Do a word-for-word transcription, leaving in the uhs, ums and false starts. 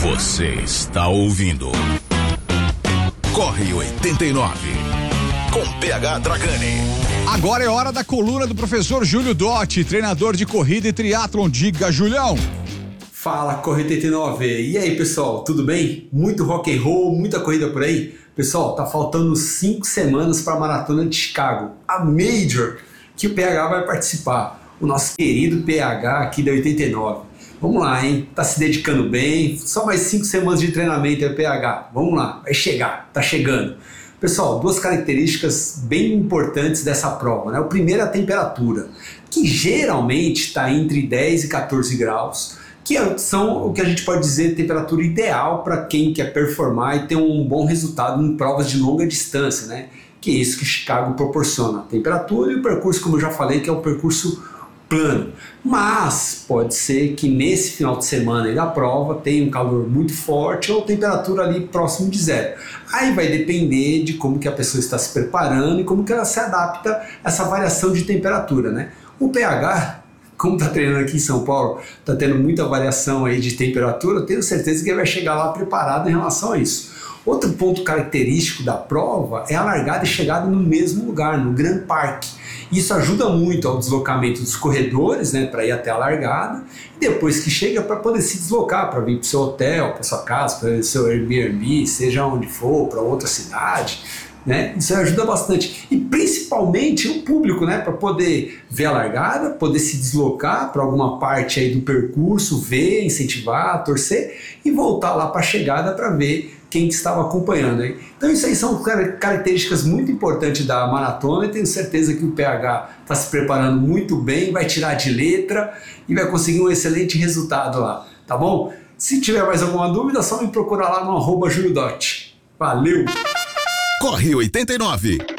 Você está ouvindo Corre oitenta e nove com P H Dragani. Agora é hora da coluna do professor Júlio Dotti, treinador de corrida e triatlon. Diga, Julião. Fala, Corre oitenta e nove. E aí, pessoal, tudo bem? Muito rock and roll, muita corrida por aí? Pessoal, tá faltando cinco semanas para a Maratona de Chicago, a Major, que o P H vai participar. O nosso querido P H aqui da oitenta e nove. Vamos lá, hein? Tá se dedicando bem. Só mais cinco semanas de treinamento aí, P H. Vamos lá, vai chegar, tá chegando. Pessoal, duas características bem importantes dessa prova, né? O primeiro é a temperatura, que geralmente está entre dez e quatorze graus, que são o que a gente pode dizer temperatura ideal para quem quer performar e ter um bom resultado em provas de longa distância, né? Que é isso que Chicago proporciona, a temperatura e o percurso, como eu já falei, que é um percurso plano. Mas pode ser que nesse final de semana aí da prova tenha um calor muito forte ou temperatura ali próximo de zero. Aí vai depender de como que a pessoa está se preparando e como que ela se adapta a essa variação de temperatura, né? O P H, como está treinando aqui em São Paulo, está tendo muita variação aí de temperatura, eu tenho certeza que ele vai chegar lá preparado em relação a isso. Outro ponto característico da prova é a largada e chegada no mesmo lugar, no Grand Park. Isso ajuda muito ao deslocamento dos corredores, né, para ir até a largada, e depois que chega para poder se deslocar, para vir para o seu hotel, para sua casa, para o seu Airbnb, seja onde for, para outra cidade, né? Isso ajuda bastante. E principalmente o público, né, para poder ver a largada, poder se deslocar para alguma parte aí do percurso, ver, incentivar, torcer e voltar lá para a chegada para ver quem estava acompanhando aí. Então isso aí são características muito importantes da maratona e tenho certeza que o P H está se preparando muito bem, vai tirar de letra e vai conseguir um excelente resultado lá, tá bom? Se tiver mais alguma dúvida, é só me procurar lá no arroba Julio Dotti. Valeu! Corre oitenta e nove.